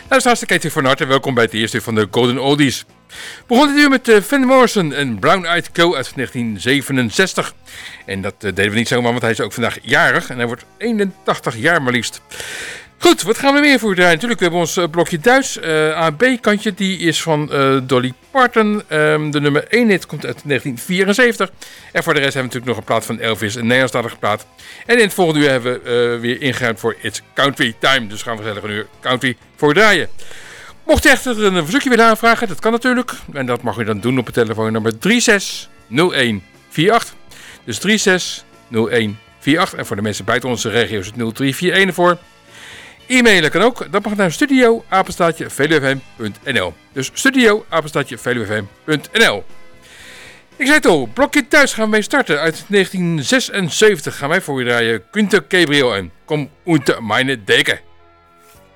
Luisteraars, ik heet u van harte welkom bij het eerste uur van de Golden Oldies. We begonnen het uur met Van Morrison en Brown Eyed Clo uit 1967. En dat deden we niet zomaar, want hij is ook vandaag jarig en hij wordt 81 jaar maar liefst. Goed, wat gaan we meer voor draaien? Natuurlijk, we hebben ons blokje Duits. A-B-kantje, die is van Dolly Parton. De nummer 1 hit komt uit 1974. En voor de rest hebben we natuurlijk nog een plaat van Elvis, een Nederlandstalige plaat. En in het volgende uur hebben we weer ingeruimd voor It's Country Time. Dus gaan we gezellig een uur country voor draaien. Mocht u echter een verzoekje willen aanvragen, dat kan natuurlijk. En dat mag u dan doen op het telefoonnummer 360148. Dus 360148. En voor de mensen buiten onze regio is het 0341 voor. E-mailen kan ook, dat mag naar studio@veluwefm.nl. Dus studio@veluwefm.nl. Ik zei het al, blokje thuis gaan we mee starten. Uit 1976 gaan wij voor je draaien Günter Gabriel en Kom unter meine Decke.